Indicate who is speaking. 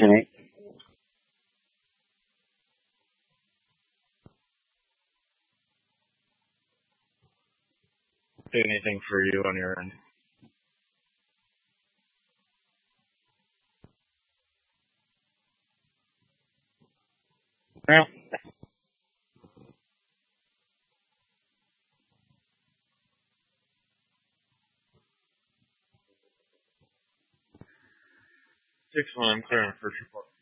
Speaker 1: Jimmy.
Speaker 2: Anything for you on your end? Well, 6-1, I'm clearing first report.